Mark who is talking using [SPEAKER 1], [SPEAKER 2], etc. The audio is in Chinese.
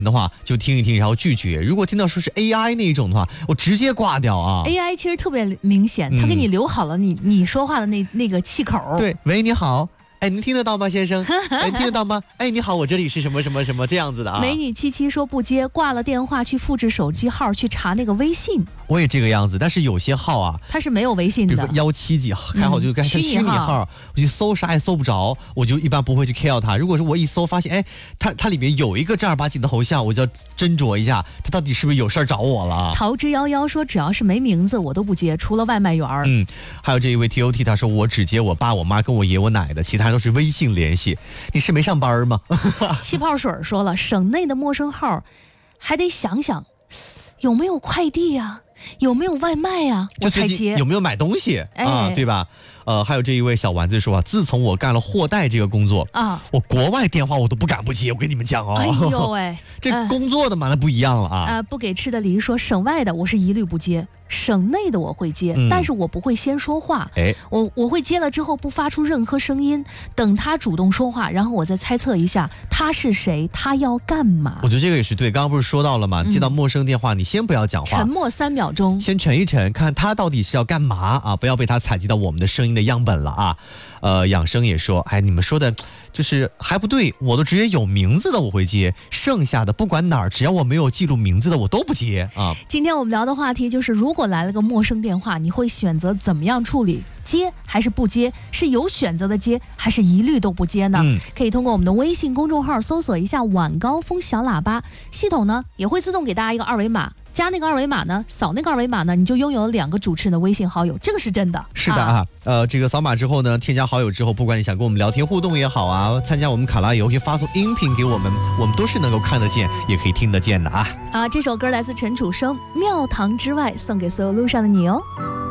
[SPEAKER 1] 的话就听一听，然后拒绝。如果听到说是 AI 那一种的话，我直接挂掉啊。
[SPEAKER 2] AI 其实特别明显，它给你留好了你说话的那个气口。
[SPEAKER 1] 对，喂，你好。哎，您听得到吗，先生？哎，听得到吗？哎，你好，我这里是什么什么什么这样子的啊。
[SPEAKER 2] 美女77说不接，挂了电话去复制手机号去查那个微信。
[SPEAKER 1] 我也这个样子，但是有些号啊，
[SPEAKER 2] 它是没有微信的，
[SPEAKER 1] 比如说17几开号就该虚拟号，我去搜啥也搜不着，我就一般不会去 care 它。如果说我一搜发现，哎，它里面有一个正儿八经的头像，我就要斟酌一下，它到底是不是有事儿找我了。
[SPEAKER 2] 桃之夭夭说，只要是没名字我都不接，除了外卖员。
[SPEAKER 1] 还有这一位 TOT 他说，我只接我爸我妈跟我爷我奶的，其他都是微信联系。你是没上班吗？
[SPEAKER 2] 气泡水说了，省内的陌生号还得想想有没有快递呀，有没有外卖呀，我才接。
[SPEAKER 1] 有没有买东西啊？对吧？还有这一位小丸子说啊，自从我干了货代这个工作啊，我国外电话我都不敢不接，我跟你们讲哦。
[SPEAKER 2] 哎呦喂，
[SPEAKER 1] 这工作的嘛，那不一样了啊。
[SPEAKER 2] 不给吃的梨说，省外的我是一律不接，省内的我会接，但是我不会先说话。我会接了之后不发出任何声音，等他主动说话，然后我再猜测一下他是谁，他要干嘛。
[SPEAKER 1] 我觉得这个也是对，刚刚不是说到了吗？接到陌生电话，你先不要讲话，
[SPEAKER 2] 沉默3秒钟，
[SPEAKER 1] 先沉一沉，看他到底是要干嘛啊！不要被他采集到我们的声音的样本了啊。养生也说，哎，你们说的就是还不对，我都直接有名字的我会接，剩下的不管哪儿，只要我没有记录名字的我都不接啊。
[SPEAKER 2] 今天我们聊的话题就是，如果来了个陌生电话，你会选择怎么样处理？接还是不接？是有选择的接，还是一律都不接呢？可以通过我们的微信公众号搜索一下晚高峰小喇叭，系统呢也会自动给大家一个二维码，加那个二维码呢，扫那个二维码呢，你就拥有了2个主持人的微信好友，这个是真的。
[SPEAKER 1] 是的啊，这个扫码之后呢，添加好友之后，不管你想跟我们聊天互动也好啊，参加我们卡拉游，可以发送音频给我们，我们都是能够看得见，也可以听得见的啊。
[SPEAKER 2] 这首歌来自陈楚生，《庙堂之外》，送给所有路上的你哦。